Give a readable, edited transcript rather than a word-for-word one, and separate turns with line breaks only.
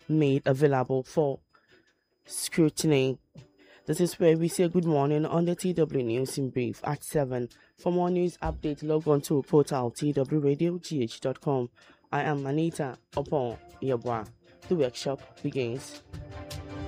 made available for scrutiny. This is where we say good morning on the TW News in brief at 7. For more news updates, log on to portal twradiogh.com. I am Anita Opon Yabwa. The workshop begins.